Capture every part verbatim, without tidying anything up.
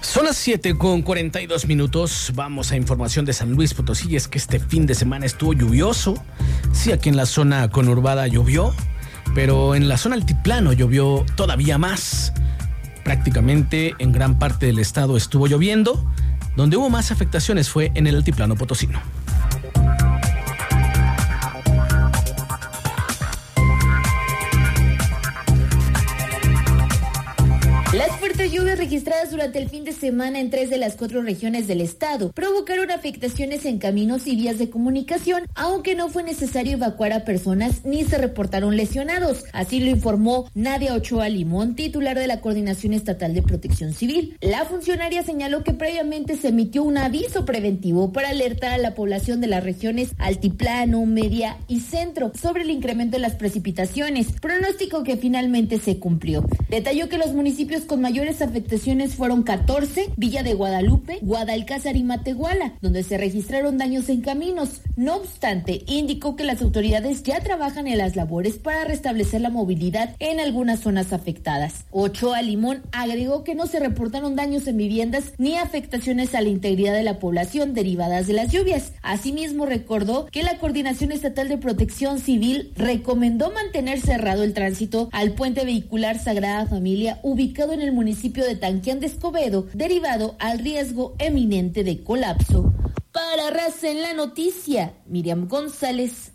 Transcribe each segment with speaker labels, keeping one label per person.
Speaker 1: Son las siete con cuarenta y dos minutos. Vamos a información de San Luis Potosí. Es que este fin de semana estuvo lluvioso. Sí, aquí en la zona conurbada llovió, pero en la zona altiplano llovió todavía más. Prácticamente en gran parte del estado estuvo lloviendo. Donde hubo más afectaciones fue en el altiplano potosino.
Speaker 2: Las fuertes lluvias registradas durante el fin de semana en tres de las cuatro regiones del estado provocaron afectaciones en caminos y vías de comunicación, aunque no fue necesario evacuar a personas ni se reportaron lesionados. Así lo informó Nadia Ochoa Limón, titular de la Coordinación Estatal de Protección Civil. La funcionaria señaló que previamente se emitió un aviso preventivo para alertar a la población de las regiones Altiplano, Media y Centro sobre el incremento de las precipitaciones, pronóstico que finalmente se cumplió. Detalló que los municipios con mayores afectaciones fueron catorce, Villa de Guadalupe, Guadalcázar y Matehuala, donde se registraron daños en caminos. No obstante, indicó que las autoridades ya trabajan en las labores para restablecer la movilidad en algunas zonas afectadas. Ochoa Limón agregó que no se reportaron daños en viviendas ni afectaciones a la integridad de la población derivadas de las lluvias. Asimismo, recordó que la Coordinación Estatal de Protección Civil recomendó mantener cerrado el tránsito al puente vehicular Sagrada Familia ubicado en el municipio de Tanquián de Escobedo, derivado al riesgo eminente de colapso. Para Raza en la Noticia, Miriam González.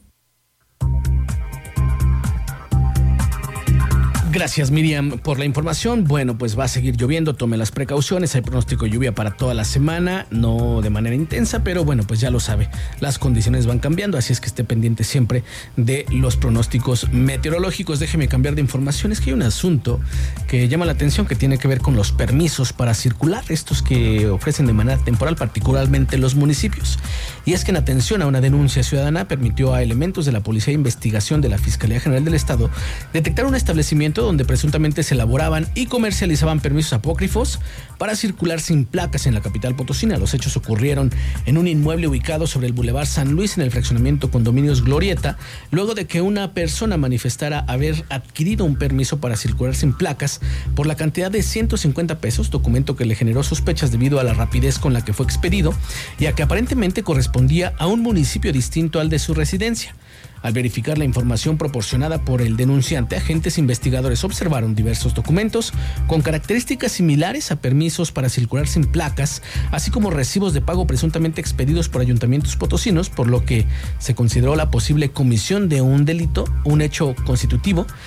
Speaker 1: Gracias, Miriam, por la información. Bueno, pues va a seguir lloviendo, tome las precauciones. Hay pronóstico de lluvia para toda la semana, no de manera intensa, pero bueno, pues ya lo sabe, las condiciones van cambiando, así es que esté pendiente siempre de los pronósticos meteorológicos. Déjeme cambiar de información. Es que hay un asunto que llama la atención que tiene que ver con los permisos para circular, estos que ofrecen de manera temporal, particularmente los municipios. Y es que en atención a una denuncia ciudadana permitió a elementos de la Policía de Investigación de la Fiscalía General del Estado detectar un establecimiento donde presuntamente se elaboraban y comercializaban permisos apócrifos para circular sin placas en la capital potosina. Los hechos ocurrieron en un inmueble ubicado sobre el Boulevard San Luis, en el fraccionamiento Condominios Glorieta, luego de que una persona manifestara haber adquirido un permiso para circular sin placas por la cantidad de ciento cincuenta pesos, documento que le generó sospechas debido a la rapidez con la que fue expedido y a que aparentemente correspondía a un municipio distinto al de su residencia. Al verificar la información proporcionada por el denunciante, agentes investigadores observaron diversos documentos con características similares a permisos para circular sin placas, así como recibos de pago presuntamente expedidos por ayuntamientos potosinos, por lo que se consideró la posible comisión de un delito, un hecho constitutivo,